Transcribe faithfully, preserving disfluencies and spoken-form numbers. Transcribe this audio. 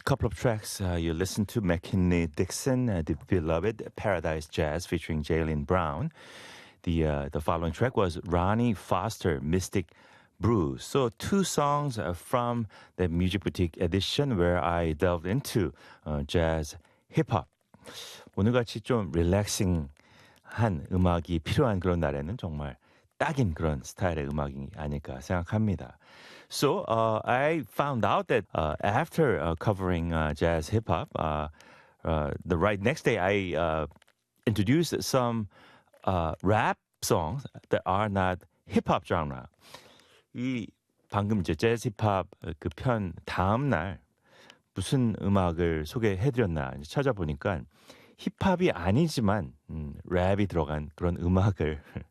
couple of tracks uh, you listened to McKinley Dixon, uh, the beloved Paradise Jazz featuring Jalen Brown. The uh, the following track was Ronnie Foster, Mystic Brew. So two songs uh, from the Music Boutique edition where I delved into uh, jazz, hip-hop. 오늘같이 좀 릴렉싱한 음악이 필요한 그런 날에는 정말 딱인 그런 스타일의 음악이 아닐까 생각합니다. So uh, I found out that uh, after uh, covering uh, jazz hip hop, uh, uh, the right next day I uh, introduced some uh, rap songs that are not hip hop genre. 이 방금 이제 재즈 힙합 그 편 다음 날 무슨 음악을 소개해드렸나 찾아보니까 힙합이 아니지만 음, 랩이 들어간 그런 음악을